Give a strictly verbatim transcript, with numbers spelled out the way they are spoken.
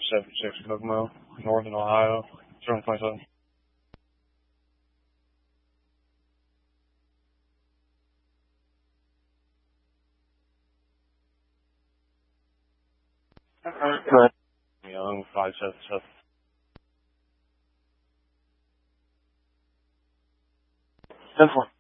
seven six Kokomo, Northern Ohio, seven twenty-seven. Correct. Young, five seven seven. ten four.